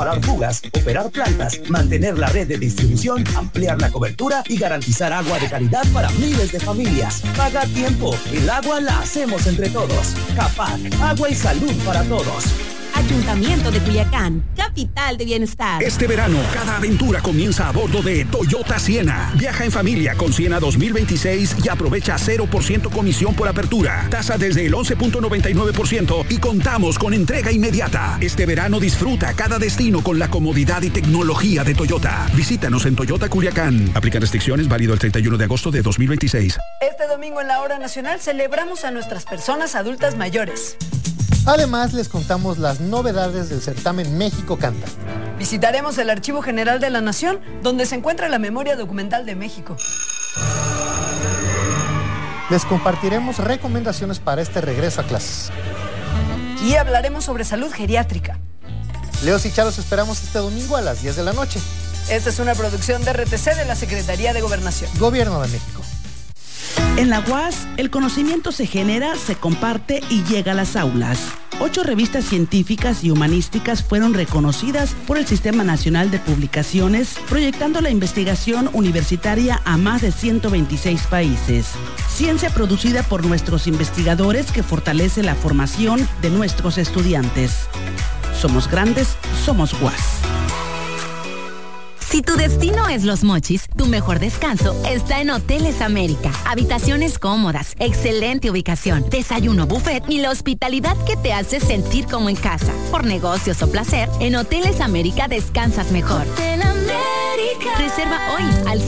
reparar fugas, operar plantas, mantener la red de distribución, ampliar la cobertura y garantizar agua de calidad para miles de familias. Paga a tiempo. El agua la hacemos entre todos. Capac, agua y salud para todos. Ayuntamiento de Culiacán, capital de bienestar. Este verano, cada aventura comienza a bordo de Toyota Siena. Viaja en familia con Siena 2026 y aprovecha 0% comisión por apertura. Tasa desde el 11.99% y contamos con entrega inmediata. Este verano disfruta cada destino con la comodidad y tecnología de Toyota. Visítanos en Toyota Culiacán. Aplican restricciones, válido el 31 de agosto de 2026. Este domingo en la Hora Nacional celebramos a nuestras personas adultas mayores. Además, les contamos las novedades del certamen México Canta. Visitaremos el Archivo General de la Nación, donde se encuentra la memoria documental de México. Les compartiremos recomendaciones para este regreso a clases. Y hablaremos sobre salud geriátrica. Leos y Charos esperamos este domingo a las 10 de la noche. Esta es una producción de RTC de la Secretaría de Gobernación. Gobierno de México. En la UAS, el conocimiento se genera, se comparte y llega a las aulas. 8 revistas científicas y humanísticas fueron reconocidas por el Sistema Nacional de Publicaciones, proyectando la investigación universitaria a más de 126 países. Ciencia producida por nuestros investigadores que fortalece la formación de nuestros estudiantes. Somos grandes, somos UAS. Si tu destino es Los Mochis, tu mejor descanso está en Hoteles América. Habitaciones cómodas, excelente ubicación, desayuno buffet y la hospitalidad que te hace sentir como en casa. Por negocios o placer, en Hoteles América descansas mejor. Hotel América. Reserva hoy al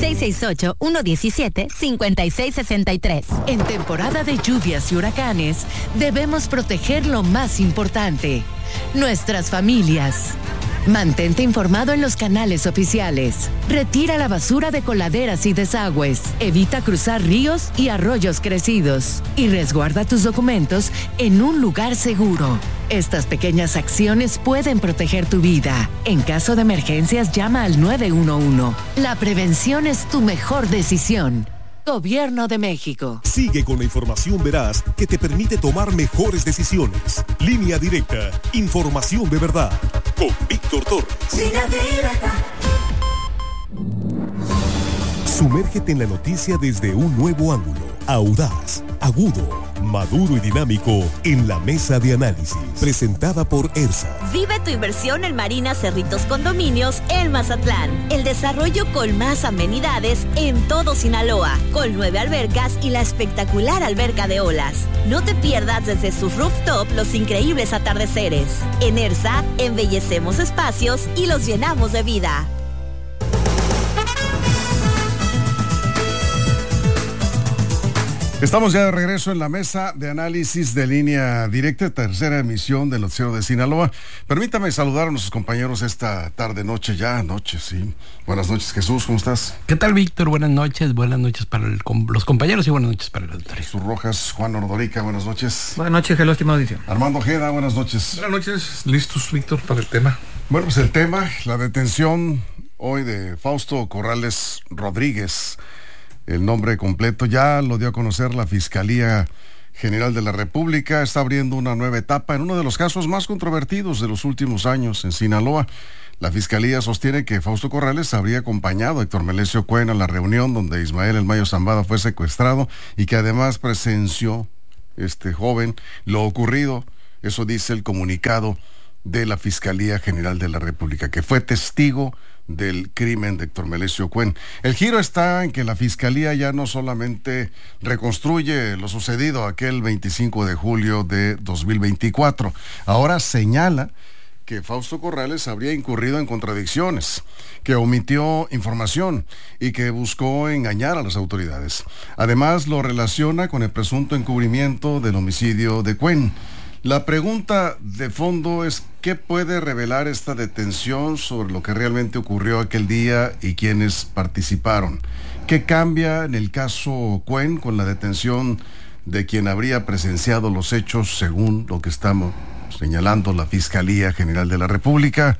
668-117-5663. En temporada de lluvias y huracanes, debemos proteger lo más importante, nuestras familias. Mantente informado en los canales oficiales. Retira la basura de coladeras y desagües. Evita cruzar ríos y arroyos crecidos. Y resguarda tus documentos en un lugar seguro. Estas pequeñas acciones pueden proteger tu vida. En caso de emergencias, llama al 911. La prevención es tu mejor decisión. Gobierno de México. Sigue con la información veraz que te permite tomar mejores decisiones. Línea Directa. Información de verdad. Con Víctor Torres. Línea Directa. Sumérgete en la noticia desde un nuevo ángulo. Audaz, agudo, maduro y dinámico en la mesa de análisis. Presentada por ERSA. Vive tu inversión en Marina Cerritos Condominios en Mazatlán. El desarrollo con más amenidades en todo Sinaloa, con 9 albercas y la espectacular alberca de olas. No te pierdas desde su rooftop los increíbles atardeceres. En ERSA, embellecemos espacios y los llenamos de vida. Estamos ya de regreso en la mesa de análisis de Línea Directa, tercera emisión del Noticiero de Sinaloa. Permítame saludar a nuestros compañeros esta tarde, noche, sí. Buenas noches, Jesús, ¿cómo estás? ¿Qué tal, Víctor? Buenas noches para los compañeros y buenas noches para el auditorio. Jesús Rojas, Juan Ordorica, buenas noches. Buenas noches, hello, estimado audición. Armando Ojeda, buenas noches. Buenas noches, listos, Víctor, para el tema. Bueno, pues el tema, la detención hoy de Fausto Corrales Rodríguez. El nombre completo ya lo dio a conocer la Fiscalía General de la República. Está abriendo una nueva etapa en uno de los casos más controvertidos de los últimos años en Sinaloa. La Fiscalía sostiene que Fausto Corrales habría acompañado a Héctor Melesio Cuen a la reunión donde Ismael El Mayo Zambada fue secuestrado y que además presenció este joven lo ocurrido. Eso dice el comunicado de la Fiscalía General de la República, que fue testigo del crimen de Héctor Melesio Cuen. El giro está en que la Fiscalía ya no solamente reconstruye lo sucedido aquel 25 de julio de 2024, ahora señala que Fausto Corrales habría incurrido en contradicciones, que omitió información y que buscó engañar a las autoridades. Además, lo relaciona con el presunto encubrimiento del homicidio de Cuen. La pregunta de fondo es: ¿qué puede revelar esta detención sobre lo que realmente ocurrió aquel día y quiénes participaron? ¿Qué cambia en el caso Cuen con la detención de quien habría presenciado los hechos según lo que estamos señalando la Fiscalía General de la República?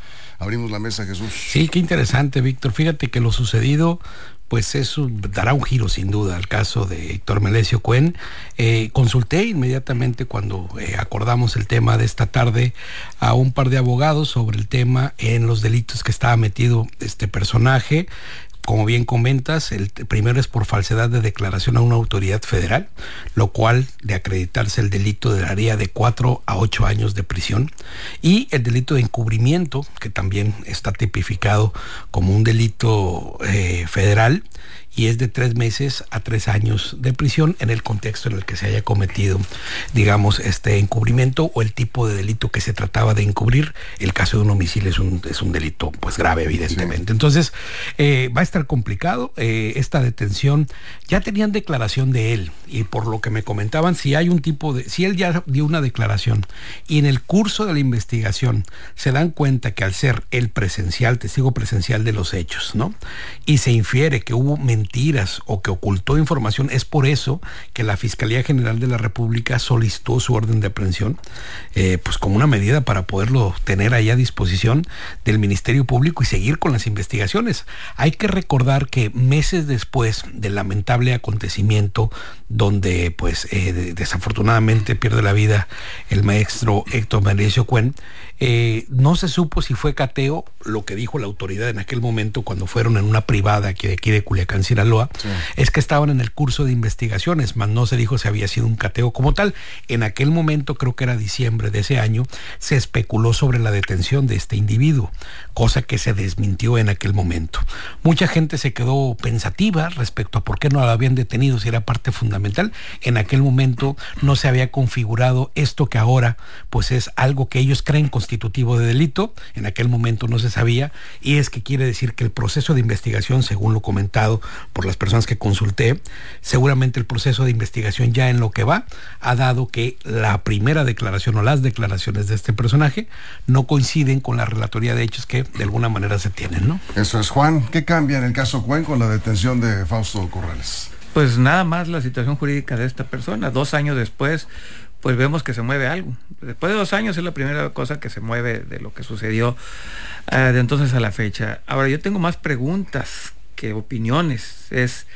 abrimos la mesa, Jesús. Sí, qué interesante, Víctor. Fíjate que lo sucedido, pues eso dará un giro sin duda al caso de Héctor Melesio Cuen. Consulté inmediatamente cuando acordamos el tema de esta tarde a un par de abogados sobre el tema en los delitos que estaba metido este personaje. Como bien comentas, el primero es por falsedad de declaración a una autoridad federal, lo cual, de acreditarse el delito, daría de 4 a 8 años de prisión. Y el delito de encubrimiento, que también está tipificado como un delito federal, y es de 3 meses a 3 años de prisión en el contexto en el que se haya cometido, digamos, este encubrimiento o el tipo de delito que se trataba de encubrir. El caso de un homicidio es un delito pues grave, evidentemente. Sí. Entonces, va a estar complicado esta detención. Ya tenían declaración de él, y por lo que me comentaban, si él ya dio una declaración y en el curso de la investigación se dan cuenta que al ser el testigo presencial de los hechos, ¿no? Y se infiere que hubo mentiras o que ocultó información, es por eso que la Fiscalía General de la República solicitó su orden de aprehensión, pues como una medida para poderlo tener ahí a disposición del Ministerio Público y seguir con las investigaciones. Hay que recordar que meses después del lamentable acontecimiento donde pues desafortunadamente pierde la vida el maestro Héctor Melesio Cuen, no se supo si fue cateo. Lo que dijo la autoridad en aquel momento cuando fueron en una privada aquí de Culiacán, Sinaloa, sí, es que estaban en el curso de investigaciones, mas no se dijo si había sido un cateo como tal. En aquel momento, creo que era diciembre de ese año, se especuló sobre la detención de este individuo, cosa que se desmintió en aquel momento. Mucha gente se quedó pensativa respecto a por qué no lo habían detenido, si era parte fundamental. En aquel momento no se había configurado esto que ahora pues es algo que ellos creen constitutivo de delito. En aquel momento no se sabía, y es que quiere decir que el proceso de investigación, según lo comentado por las personas que consulté, seguramente el proceso de investigación ya en lo que va ha dado que la primera declaración o las declaraciones de este personaje no coinciden con la relatoría de hechos que de alguna manera se tienen, ¿no? Eso es, Juan. ¿Qué cambia en el caso Cuen con la detención de Fausto Corrales? Pues nada más la situación jurídica de esta persona. 2 años después, pues vemos que se mueve algo. Después de 2 años es la primera cosa que se mueve de lo que sucedió de entonces a la fecha. Ahora, yo tengo más preguntas que opiniones.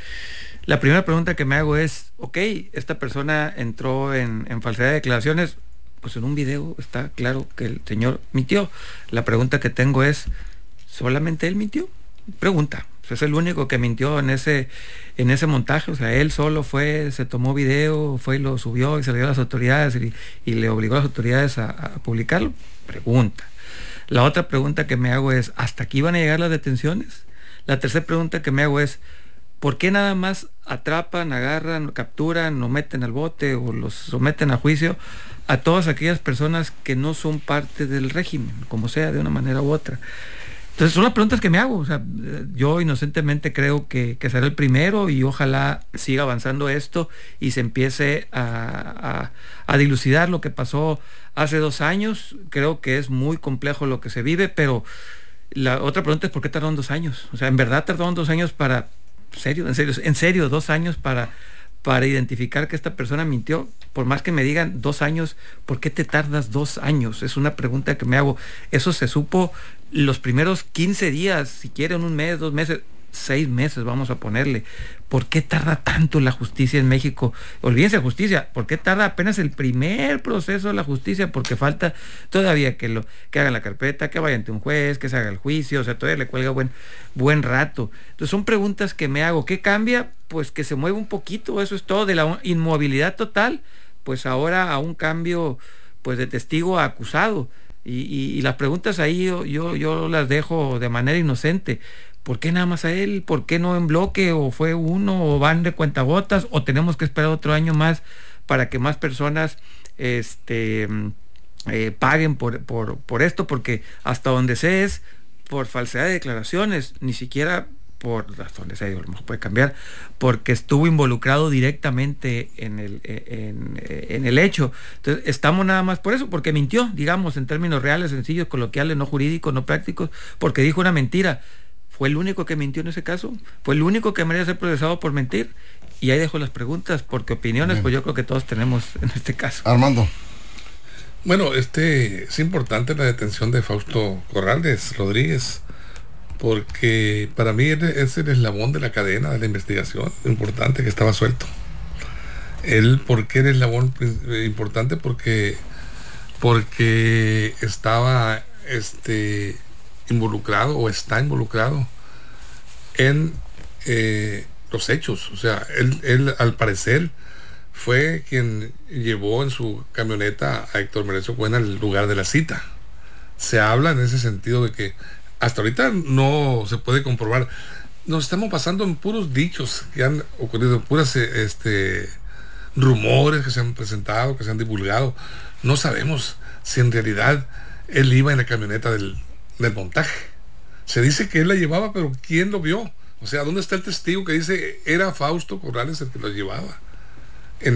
La primera pregunta que me hago es, ok, esta persona entró en falsedad de declaraciones, pues en un video está claro que el señor mintió. La pregunta que tengo es, ¿solamente él mintió? Pregunta. Es el único que mintió en ese montaje. O sea, él solo se tomó video, fue y lo subió y se lo dio a las autoridades y le obligó a las autoridades a publicarlo. Pregunta. La otra pregunta que me hago es, ¿hasta aquí van a llegar las detenciones? La tercera pregunta que me hago es, ¿por qué nada más atrapan, agarran, capturan, o meten al bote o los someten a juicio a todas aquellas personas que no son parte del régimen, como sea, de una manera u otra? Entonces son las preguntas que me hago. O sea, yo inocentemente creo que será el primero, y ojalá siga avanzando esto y se empiece a dilucidar lo que pasó hace 2 años. Creo que es muy complejo lo que se vive, pero la otra pregunta es ¿por qué tardaron 2 años? O sea, ¿en verdad tardaron 2 años para... En serio, 2 años para identificar que esta persona mintió? Por más que me digan 2 años, ¿por qué te tardas 2 años? Es una pregunta que me hago. Eso se supo los primeros 15 días, si quieren 1 mes, 2 meses, 6 meses vamos a ponerle. ¿Por qué tarda tanto la justicia en México? Olvídense de justicia, ¿por qué tarda apenas el primer proceso de la justicia? Porque falta todavía que hagan la carpeta, que vaya ante un juez, que se haga el juicio. O sea, todavía le cuelga buen rato. Entonces son preguntas que me hago. ¿Qué cambia? Pues que se mueve un poquito, eso es todo. De la inmovilidad total, pues ahora a un cambio pues de testigo a acusado. Y las preguntas ahí yo las dejo de manera inocente. ¿Por qué nada más a él? ¿Por qué no en bloque? ¿O fue uno? ¿O van de cuentagotas? ¿O tenemos que esperar otro año más para que más personas paguen por esto? Porque hasta donde sé es por falsedad de declaraciones, ni siquiera hasta donde sé, a lo mejor puede cambiar, porque estuvo involucrado directamente en el hecho. Entonces estamos nada más por eso, porque mintió, digamos, en términos reales, sencillos, coloquiales, no jurídicos, no prácticos, porque dijo una mentira. ¿Fue el único que mintió en ese caso? ¿Fue el único que merecía ser procesado por mentir? Y ahí dejo las preguntas, porque opiniones, pues yo creo que todos tenemos en este caso. Armando. Bueno, es importante la detención de Fausto Corrales Rodríguez, porque para mí es el eslabón de la cadena de la investigación importante, que estaba suelto. ¿Por qué el eslabón importante? Porque estaba involucrado o está involucrado en los hechos. O sea, él al parecer fue quien llevó en su camioneta a Héctor Merecio Cuen al lugar de la cita. Se habla en ese sentido de que hasta ahorita no se puede comprobar. Nos estamos basando en puros dichos que han ocurrido, puras rumores que se han presentado, que se han divulgado. No sabemos si en realidad él iba en la camioneta del montaje. Se dice que él la llevaba, pero ¿quién lo vio? O sea, ¿dónde está el testigo que dice era Fausto Corrales el que lo llevaba en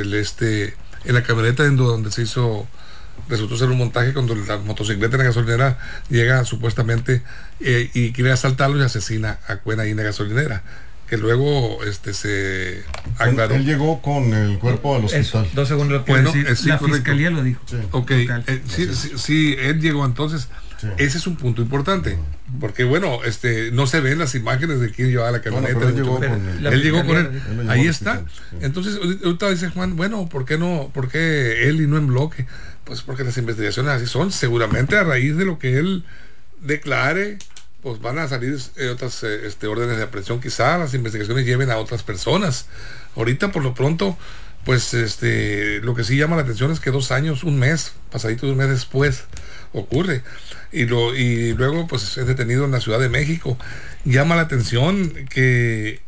la camioneta donde resultó ser un montaje, cuando la motocicleta en la gasolinera llega supuestamente y quiere asaltarlo y asesina a Cuen ahí en la gasolinera, que luego se aclaró. Él llegó con el cuerpo al hospital. 2 segundos. Bueno, sí, la fiscalía lo dijo. Sí. Ok, sí, él llegó entonces. Sí. Ese es un punto importante, porque bueno, no se ven las imágenes de quién llevaba la camioneta. Él llegó con él. Ahí está. Sí. Entonces, ahorita dice Juan, bueno, ¿por qué él y no en bloque? Pues porque las investigaciones así son. Seguramente a raíz de lo que él declare, pues van a salir otras órdenes de aprehensión. Quizá las investigaciones lleven a otras personas. Ahorita, por lo pronto, pues lo que sí llama la atención es que 2 años, pasadito de un mes después, ocurre. Y luego pues es detenido en la Ciudad de México. Llama la atención que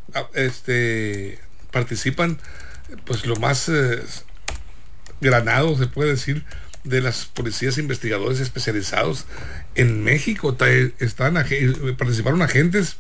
participan pues lo más granado, se puede decir, de las policías investigadores especializados en México. Participaron agentes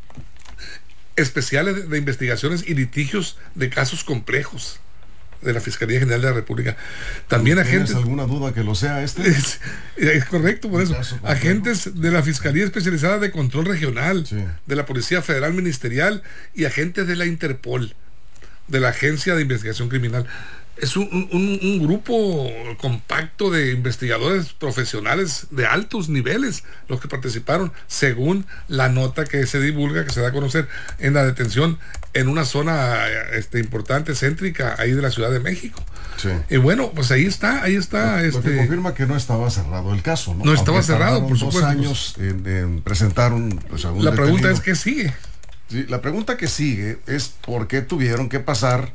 especiales de investigaciones y litigios de casos complejos de la Fiscalía General de la República. También agentes... ¿Tienes alguna duda que lo sea Es correcto, por eso. Agentes de la Fiscalía Especializada de Control Regional, sí, de la Policía Federal Ministerial y agentes de la Interpol, de la Agencia de Investigación Criminal. Es un grupo compacto de investigadores profesionales de altos niveles los que participaron, según la nota que se divulga, que se da a conocer en la detención en una zona importante, céntrica, ahí de la Ciudad de México. Sí. Y bueno, pues ahí está. Lo que confirma que no estaba cerrado el caso, ¿no? No estaba cerrado, por supuesto. 2 años en presentaron pues, algún La pregunta detenido. es, ¿qué sigue? Sí, la pregunta que sigue es ¿por qué tuvieron que pasar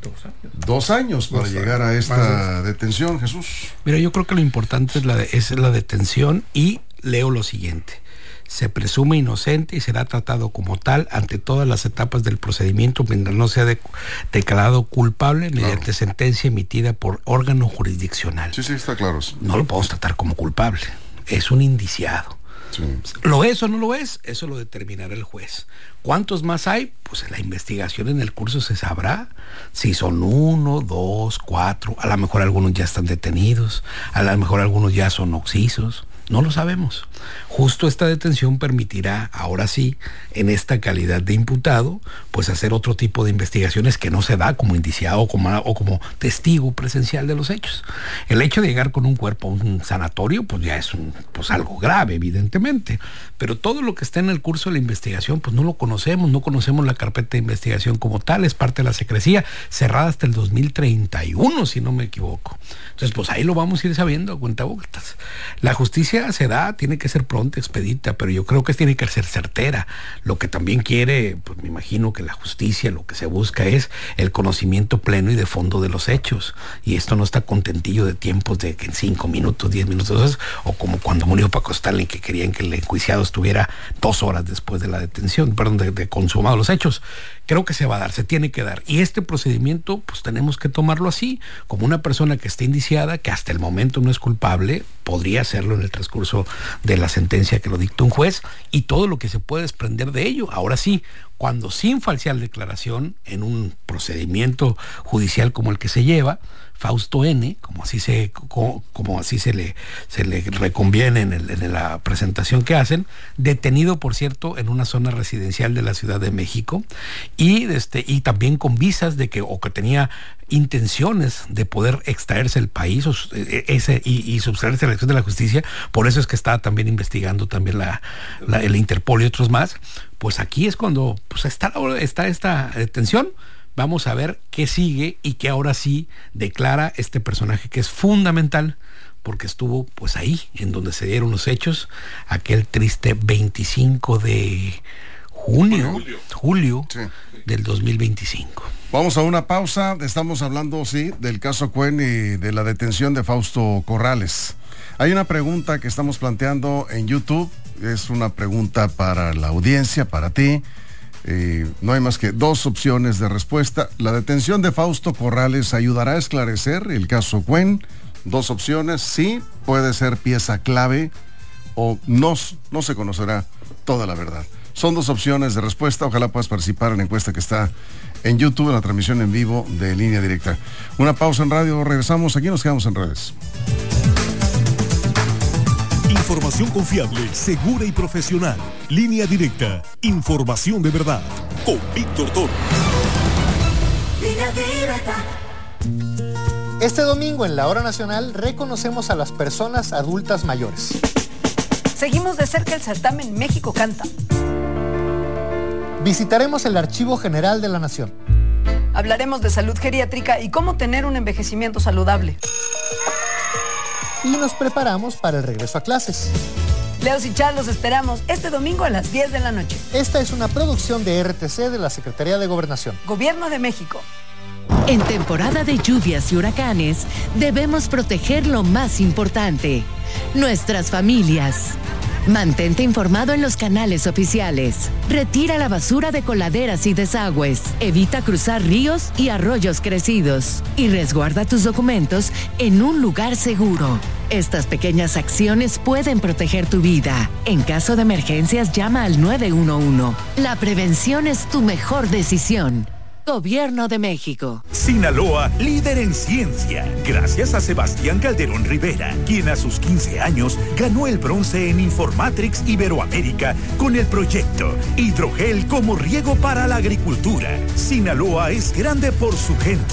2 años para llegar a esta detención, Jesús? Mira, yo creo que lo importante es la detención, y leo lo siguiente: se presume inocente y será tratado como tal ante todas las etapas del procedimiento mientras no sea declarado culpable mediante sentencia emitida por órgano jurisdiccional. Sí, está claro. No lo podemos tratar como culpable, es un indiciado. Sí. ¿Lo es o no lo es? Eso lo determinará el juez. ¿Cuántos más hay? Pues en la investigación, en el curso se sabrá si son 1, 2, 4, a lo mejor algunos ya están detenidos, a lo mejor algunos ya son occisos, no lo sabemos. Justo esta detención permitirá, ahora sí, en esta calidad de imputado, pues hacer otro tipo de investigaciones que no se da como indiciado o como testigo presencial de los hechos. El hecho de llegar con un cuerpo a un sanatorio, pues ya es algo grave, evidentemente, pero todo lo que está en el curso de la investigación, pues no lo conocemos, no conocemos la carpeta de investigación como tal, es parte de la secrecía, cerrada hasta el 2031, si no me equivoco. Entonces, pues ahí lo vamos a ir sabiendo a cuentagotas. La justicia se da, tiene que ser pronta, expedita, pero yo creo que tiene que ser certera. Lo que también quiere, pues me imagino que la justicia, lo que se busca es el conocimiento pleno y de fondo de los hechos, y esto no está contentillo de tiempos de que en 5 minutos, 10 minutos, o como cuando murió Paco Stanley, que querían que el enjuiciado estuviera 2 horas después de la detención, de consumados los hechos. Creo que se va a dar, se tiene que dar, y este procedimiento pues tenemos que tomarlo así, como una persona que esté indiciada, que hasta el momento no es culpable, podría hacerlo en el transcurso de la sentencia que lo dictó un juez, y todo lo que se puede desprender de ello. Ahora sí, cuando sin falsear declaración en un procedimiento judicial como el que se lleva, Fausto N., como así se le reconviene en la presentación que hacen, detenido, por cierto, en una zona residencial de la Ciudad de México, y también con visas de que tenía intenciones de poder extraerse del país y subtraerse a la acción de la justicia. Por eso es que está también investigando también el Interpol y otros más. Pues aquí es cuando está esta detención. Vamos a ver qué sigue y qué ahora sí declara este personaje, que es fundamental porque estuvo pues ahí en donde se dieron los hechos aquel triste 25 de julio sí, del 2025. Vamos a una pausa. Estamos hablando, sí, del caso Cuen y de la detención de Fausto Corrales. Hay una pregunta que estamos planteando en YouTube. Es una pregunta para la audiencia, para ti. No hay más que dos opciones de respuesta. ¿La detención de Fausto Corrales ayudará a esclarecer el caso Cuen? Dos opciones: sí, puede ser pieza clave, o no se conocerá toda la verdad. Son dos opciones de respuesta. Ojalá puedas participar en la encuesta que está en YouTube, en la transmisión en vivo de Línea Directa. Una pausa en radio, regresamos. Aquí nos quedamos en redes. Información confiable, segura y profesional. Línea Directa. Información de verdad. Con Víctor Toro. Línea Directa. Este domingo en la Hora Nacional reconocemos a las personas adultas mayores. Seguimos de cerca el certamen México Canta. Visitaremos el Archivo General de la Nación. Hablaremos de salud geriátrica y cómo tener un envejecimiento saludable. Y nos preparamos para el regreso a clases. Leos y Char, los esperamos este domingo a las 10 de la noche. Esta es una producción de RTC de la Secretaría de Gobernación. Gobierno de México. En temporada de lluvias y huracanes, debemos proteger lo más importante: nuestras familias. Mantente informado en los canales oficiales. Retira la basura de coladeras y desagües. Evita cruzar ríos y arroyos crecidos. Y resguarda tus documentos en un lugar seguro. Estas pequeñas acciones pueden proteger tu vida. En caso de emergencias, llama al 911. La prevención es tu mejor decisión. Gobierno de México. Sinaloa, líder en ciencia, gracias a Sebastián Calderón Rivera, quien a sus 15 años ganó el bronce en Informatrix Iberoamérica con el proyecto Hidrogel como riego para la agricultura. Sinaloa es grande por su gente.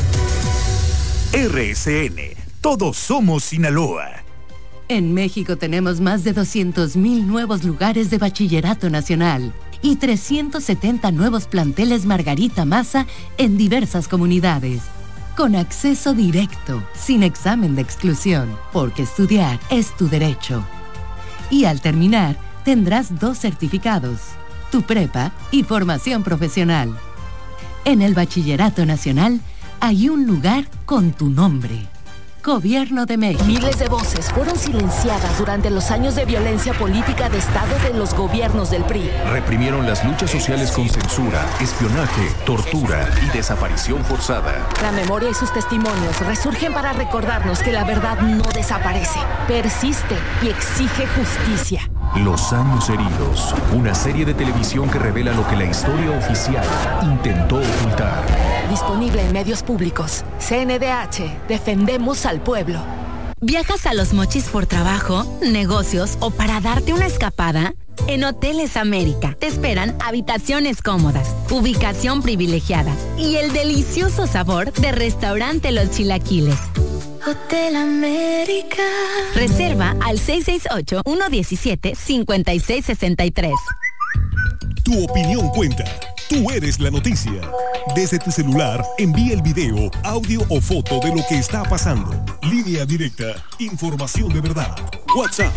RSN, todos somos Sinaloa. En México tenemos más de 200,000 nuevos lugares de bachillerato nacional y 370 nuevos planteles Margarita Maza en diversas comunidades, con acceso directo, sin examen de exclusión, porque estudiar es tu derecho. Y al terminar, tendrás 2 certificados, tu prepa y formación profesional. En el Bachillerato Nacional hay un lugar con tu nombre. Gobierno de México. Miles de voces fueron silenciadas durante los años de violencia política de Estado de los gobiernos del PRI. Reprimieron las luchas sociales con censura, espionaje, tortura y desaparición forzada. La memoria y sus testimonios resurgen para recordarnos que la verdad no desaparece, persiste y exige justicia. Los años heridos, una serie de televisión que revela lo que la historia oficial intentó ocultar. Disponible en medios públicos. CNDH, defendemos al pueblo. ¿Viajas a Los Mochis por trabajo, negocios o para darte una escapada? En Hoteles América te esperan habitaciones cómodas, ubicación privilegiada y el delicioso sabor de Restaurante Los Chilaquiles. Hotel América. Reserva al 668-117-5663. Tu opinión cuenta. Tú eres la noticia. Desde tu celular, envía el video, audio o foto de lo que está pasando. Línea Directa. Información de verdad. WhatsApp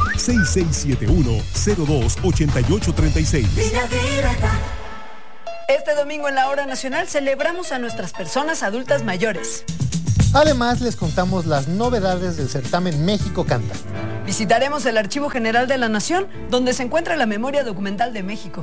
6671-028836. Línea Directa. Este domingo en la Hora Nacional celebramos a nuestras personas adultas mayores. Además, les contamos las novedades del certamen México Canta. Visitaremos el Archivo General de la Nación, donde se encuentra la memoria documental de México.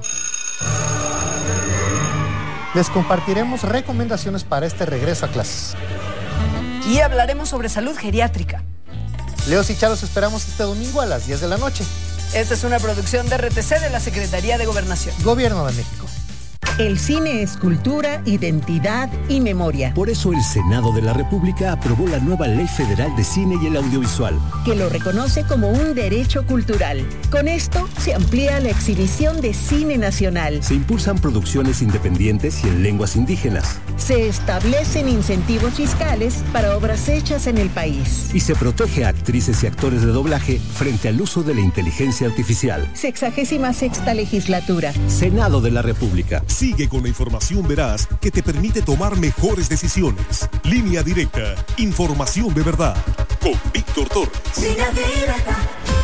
Les compartiremos recomendaciones para este regreso a clases. Y hablaremos sobre salud geriátrica. Leos y Charos esperamos este domingo a las 10 de la noche. Esta es una producción de RTC de la Secretaría de Gobernación. Gobierno de México. El cine es cultura, identidad y memoria. Por eso el Senado de la República aprobó la nueva Ley Federal de Cine y el Audiovisual, que lo reconoce como un derecho cultural. Con esto se amplía la exhibición de cine nacional. Se impulsan producciones independientes y en lenguas indígenas. Se establecen incentivos fiscales para obras hechas en el país. Y se protege a actrices y actores de doblaje frente al uso de la inteligencia artificial. 66ª legislatura. Senado de la República. Sigue con la información veraz que te permite tomar mejores decisiones. Línea Directa, información de verdad. Con Víctor Torres. Línea Directa.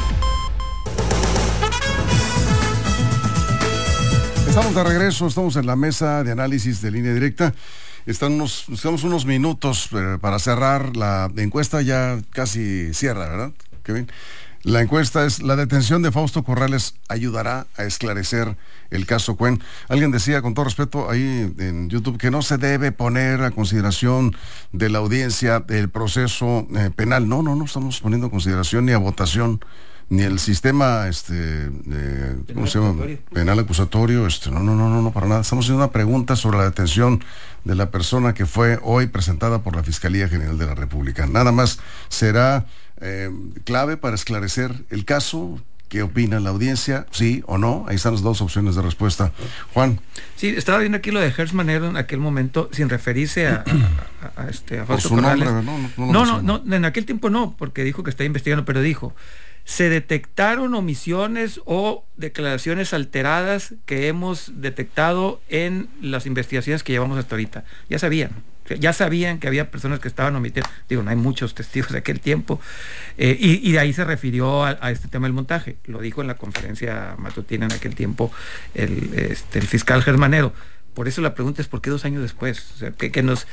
Estamos de regreso, estamos en la mesa de análisis de Línea Directa. Estamos unos minutos para cerrar la encuesta, ya casi cierra, ¿verdad, Kevin? La encuesta es: ¿la detención de Fausto Corrales ayudará a esclarecer el caso Cuen? Alguien decía, con todo respeto, ahí en YouTube, que no se debe poner a consideración de la audiencia el proceso penal. No estamos poniendo a consideración ni a votación ni el sistema ¿cómo se llama? Penal acusatorio. No, para nada. Estamos haciendo una pregunta sobre la detención de la persona que fue hoy presentada por la Fiscalía General de la República. Nada más será clave para esclarecer el caso. ¿Qué opina la audiencia? ¿Sí o no? Ahí están las dos opciones de respuesta. Juan. Sí, estaba viendo aquí lo de Hertz Manero en aquel momento, sin referirse a Fausto Corrales. No, en aquel tiempo no, porque dijo que está investigando, pero dijo: se detectaron omisiones o declaraciones alteradas que hemos detectado en las investigaciones que llevamos hasta ahorita. Ya sabían que había personas que estaban omitiendo. Digo, no hay muchos testigos de aquel tiempo. Y de ahí se refirió a este tema del montaje. Lo dijo en la conferencia matutina en aquel tiempo el fiscal Hertz Manero. Por eso la pregunta es: ¿por qué 2 años después? O sea,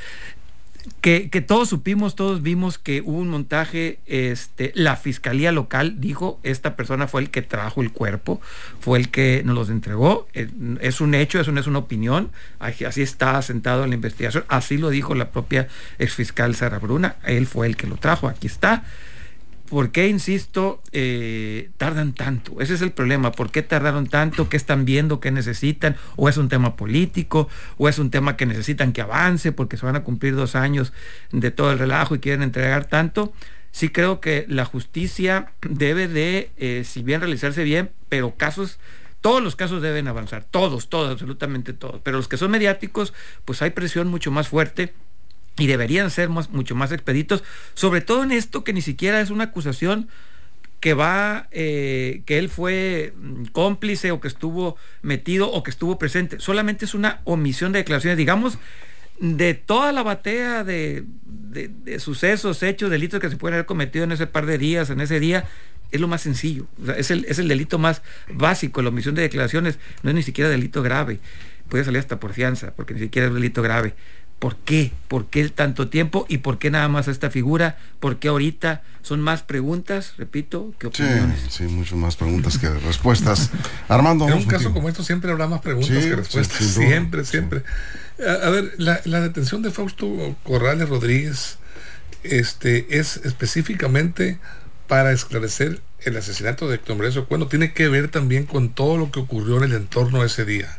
que todos supimos, todos vimos que hubo un montaje. La fiscalía local dijo: esta persona fue el que trajo el cuerpo, fue el que nos los entregó. Es un hecho, eso no es una opinión, así está sentado en la investigación, así lo dijo la propia exfiscal Sara Bruna, él fue el que lo trajo, aquí está. ¿Por qué, insisto, tardan tanto? Ese es el problema. ¿Por qué tardaron tanto? ¿Qué están viendo? ¿Qué necesitan? ¿O es un tema político? ¿O es un tema que necesitan que avance porque se van a cumplir 2 años de todo el relajo y quieren entregar tanto? Sí creo que la justicia debe de, si bien realizarse bien, pero todos los casos deben avanzar. Todos, absolutamente todos. Pero los que son mediáticos, pues hay presión mucho más fuerte y deberían ser mucho más expeditos, sobre todo en esto que ni siquiera es una acusación que que él fue cómplice o que estuvo metido o que estuvo presente. Solamente es una omisión de declaraciones, digamos, de toda la batea de sucesos, hechos, delitos que se pueden haber cometido en ese par de días, en ese día. Es lo más sencillo, o sea, es el delito más básico. La omisión de declaraciones no es ni siquiera delito grave, puede salir hasta por fianza, porque ni siquiera es delito grave. ¿Por qué? ¿Por qué tanto tiempo? ¿Y por qué nada más esta figura? ¿Por qué ahorita? Son más preguntas, repito, que opiniones. Sí, mucho más preguntas que respuestas. Armando. En un caso como esto siempre habrá más preguntas que respuestas. Siempre. A ver, la detención de Fausto Corrales Rodríguez es específicamente para esclarecer el asesinato de Héctor Melesio Cuen. Tiene que ver también con todo lo que ocurrió en el entorno de ese día.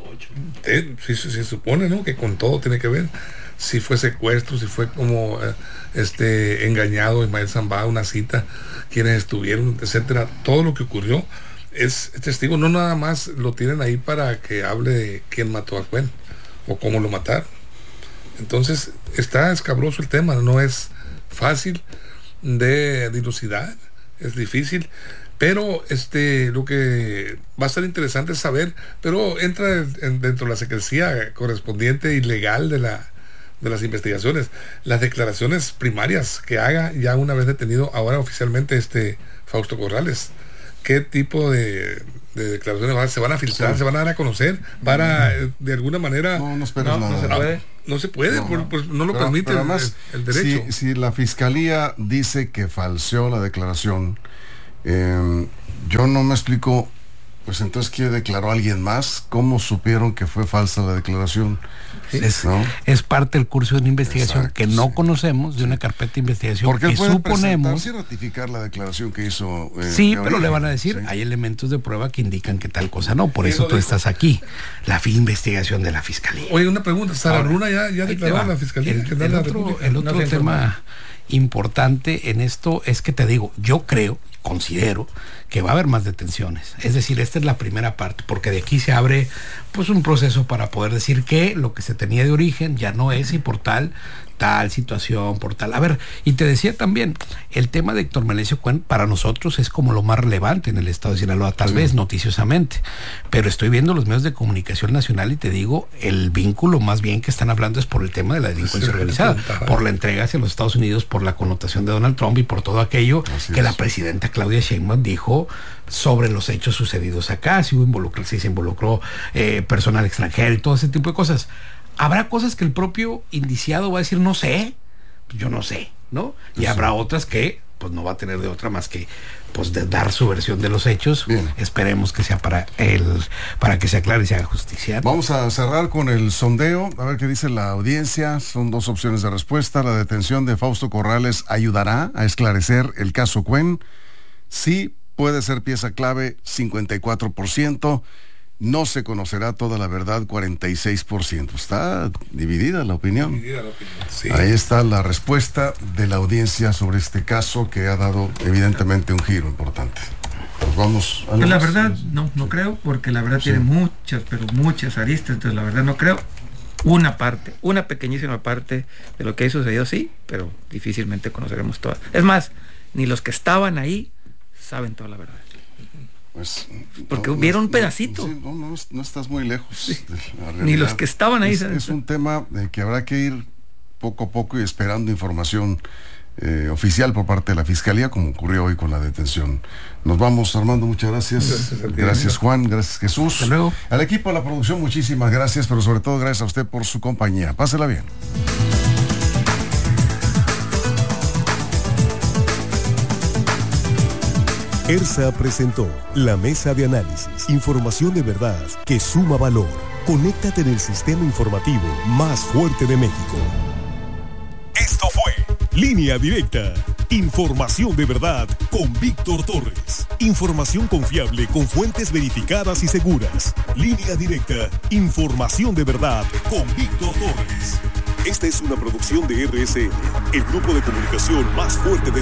Sí, se supone, ¿no?, que con todo tiene que ver. Si fue secuestro, si fue como engañado Ismael Zambada, una cita, quienes estuvieron, etcétera. Todo lo que ocurrió es testigo. No nada más lo tienen ahí para que hable de quién mató a Cuen o cómo lo mataron. Entonces está escabroso el tema, no es fácil de dilucidar, es difícil. Pero lo que va a ser interesante es saber, pero entra dentro de la secrecía correspondiente y legal de las investigaciones, las declaraciones primarias que haga ya una vez detenido ahora oficialmente Fausto Corrales. ¿Qué tipo de declaraciones se van a filtrar, sí, se van a dar a conocer para de alguna manera? No esperes nada. No se puede, no lo permite pero además, el derecho. Si la fiscalía dice que falseó la declaración, yo no me explico Pues entonces, ¿qué declaró alguien más? ¿Cómo supieron que fue falsa la declaración? Es parte del curso de una investigación que no conocemos, de una carpeta de investigación porque que puede suponemos. Y ratificar la declaración que hizo. Sí, pero le van a decir, hay elementos de prueba que indican que tal cosa no, por eso tú estás aquí. La investigación de la fiscalía. Oye, una pregunta, Sara Bruna ya declaró a la fiscalía. El otro tema importante en esto es que te digo, yo considero que va a haber más detenciones. Es decir, esta es la primera parte, porque de aquí se abre pues un proceso para poder decir que lo que se tenía de origen ya no es, y por tal situación, por tal. A ver, y te decía también, el tema de Héctor Melesio Cuen para nosotros es como lo más relevante en el estado de Sinaloa, tal vez noticiosamente, pero estoy viendo los medios de comunicación nacional y te digo, el vínculo más bien que están hablando es por el tema de la delincuencia organizada, por la entrega hacia los Estados Unidos, por la connotación de Donald Trump y por todo aquello que la presidenta Claudia Sheinbaum dijo sobre los hechos sucedidos acá, si se involucró personal extranjero y todo ese tipo de cosas. Habrá cosas que el propio indiciado va a decir, no sé, yo no sé, ¿no? Y habrá otras que pues no va a tener de otra más que pues de dar su versión de los hechos. Bien. Esperemos que sea para que se aclare y se haga justicia. Vamos a cerrar con el sondeo, a ver qué dice la audiencia. Son 2 opciones de respuesta. La detención de Fausto Corrales ayudará a esclarecer el caso Cuen. Sí, puede ser pieza clave, 54%. No se conocerá toda la verdad, 46%. Está dividida la opinión. Sí. Ahí está la respuesta de la audiencia sobre este caso, que ha dado evidentemente un giro importante. Pues vamos a la verdad, no creo, porque la verdad tiene muchas aristas, entonces la verdad no creo. Una pequeñísima parte de lo que ha sucedido, sí, pero difícilmente conoceremos todas. Es más, ni los que estaban ahí saben toda la verdad. Pues, porque vieron un pedacito. No estás muy lejos. Sí. Ni los que estaban ahí. Es un tema que habrá que ir poco a poco y esperando información oficial por parte de la Fiscalía, como ocurrió hoy con la detención. Nos vamos, Armando, muchas gracias. Gracias, Juan, gracias, Jesús. Hasta luego. Al equipo de la producción, muchísimas gracias, pero sobre todo gracias a usted por su compañía. Pásela bien. ERSA presentó la mesa de análisis, información de verdad que suma valor. Conéctate en el sistema informativo más fuerte de México. Esto fue Línea Directa, información de verdad con Víctor Torres. Información confiable con fuentes verificadas y seguras. Línea Directa, información de verdad con Víctor Torres. Esta es una producción de RSN, el grupo de comunicación más fuerte de